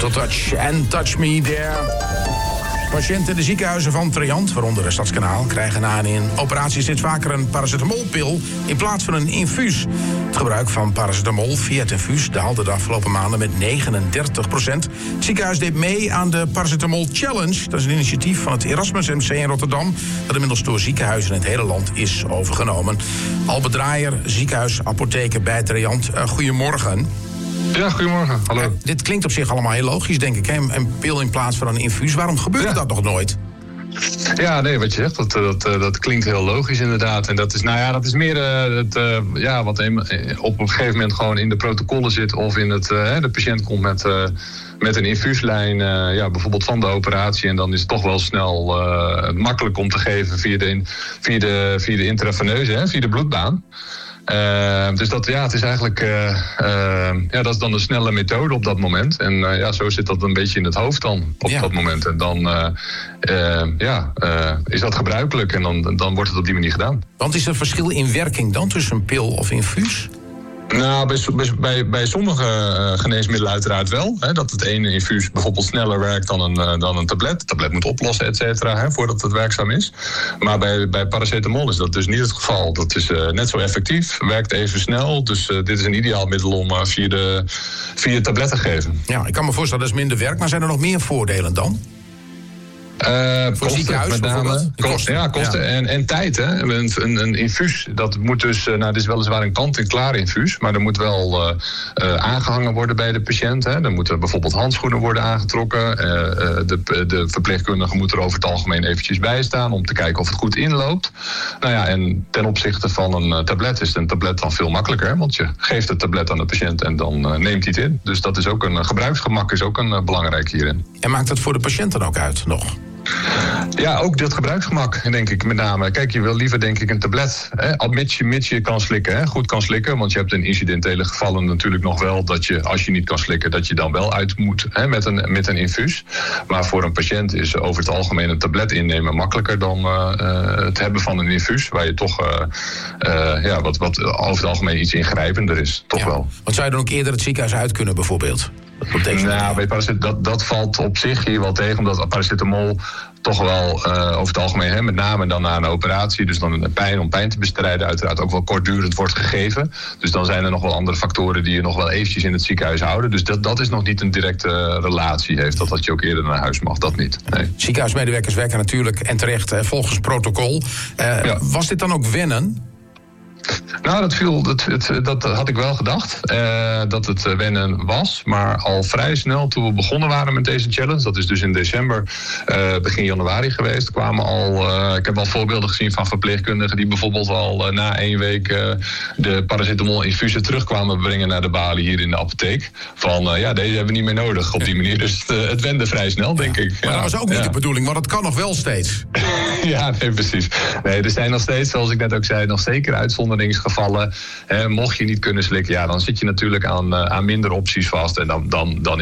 Total Touch en Touch Me There. Patiënten in de ziekenhuizen van Triant, waaronder het Stadskanaal, krijgen na een operatie steeds vaker een paracetamolpil in plaats van een infuus. Het gebruik van paracetamol via het infuus daalde de afgelopen maanden met 39%. Het ziekenhuis deed mee aan de Paracetamol Challenge. Dat is een initiatief van het Erasmus MC in Rotterdam, dat inmiddels door ziekenhuizen in het hele land is overgenomen. Albert Draaier, ziekenhuisapotheker bij Triant. Goedemorgen. Ja, goedemorgen. Hallo. Dit klinkt op zich allemaal heel logisch, denk ik. Hè? Een pil in plaats van een infuus. Waarom gebeurt dat nog nooit? Ja, nee, wat je zegt, dat klinkt heel logisch inderdaad. En dat is meer wat op een gegeven moment gewoon in de protocollen zit. Of in de patiënt komt met een infuuslijn, bijvoorbeeld van de operatie. En dan is het toch wel snel makkelijk om te geven via de intraveneuze, via de bloedbaan. Dus het is eigenlijk dat is dan een snelle methode op dat moment. En zo zit dat een beetje in het hoofd dan op dat moment. En dan is dat gebruikelijk en dan wordt het op die manier gedaan. Want is er verschil in werking dan tussen een pil of infuus? Nou, bij sommige geneesmiddelen uiteraard wel. Hè, dat het ene infuus bijvoorbeeld sneller werkt dan een tablet. Het tablet moet oplossen, et cetera, voordat het werkzaam is. Maar bij paracetamol is dat dus niet het geval. Dat is net zo effectief, werkt even snel. Dus dit is een ideaal middel om via de tablet te geven. Ja, ik kan me voorstellen dat is minder werk, maar zijn er nog meer voordelen dan? Voor ziekenhuis met name. Kosten en tijd. Hè. Een infuus, dat moet dus, dit is weliswaar een kant-en-klaar infuus, maar er moet wel aangehangen worden bij de patiënt. Hè. Er moeten bijvoorbeeld handschoenen worden aangetrokken. De verpleegkundige moet er over het algemeen eventjes bij staan om te kijken of het goed inloopt. En ten opzichte van een tablet is een tablet dan veel makkelijker, want je geeft het tablet aan de patiënt en dan neemt hij het in. Dus dat is ook een gebruiksgemak is ook een belangrijk hierin. En maakt het voor de patiënt dan ook uit nog? Ja, ook dat gebruiksgemak, denk ik met name. Kijk, je wil liever, denk ik, een tablet. Mits je kan slikken, goed kan slikken. Want je hebt in incidentele gevallen natuurlijk nog wel dat je, als je niet kan slikken, dat je dan wel uit moet met een infuus. Maar voor een patiënt is over het algemeen een tablet innemen makkelijker dan het hebben van een infuus. Waar je toch wat over het algemeen iets ingrijpender is. Toch wel. Want zou je dan ook eerder het ziekenhuis uit kunnen bijvoorbeeld? Bij paracetamol, dat valt op zich hier wel tegen, omdat paracetamol toch wel over het algemeen, met name dan na een operatie, dus dan om pijn te bestrijden, uiteraard ook wel kortdurend wordt gegeven. Dus dan zijn er nog wel andere factoren die je nog wel eventjes in het ziekenhuis houden. Dus dat is nog niet een directe relatie heeft, dat je ook eerder naar huis mag, dat niet. Nee. Ziekenhuismedewerkers werken natuurlijk en terecht volgens protocol. Was dit dan ook wennen? Nou, dat had ik wel gedacht, dat het wennen was. Maar al vrij snel, toen we begonnen waren met deze challenge, dat is dus in december, begin januari geweest, kwamen al, ik heb al voorbeelden gezien van verpleegkundigen die bijvoorbeeld al na 1 week de paracetamol-infusen terugkwamen brengen naar de balie hier in de apotheek. Van, deze hebben we niet meer nodig op die manier. Dus het wende vrij snel, denk ik. Maar dat was ook niet de bedoeling, want het kan nog wel steeds. Ja, nee, precies. Nee, er zijn nog steeds, zoals ik net ook zei, nog zeker uitzonderingsgevallen. Mocht je niet kunnen slikken, dan zit je natuurlijk aan minder opties vast. En dan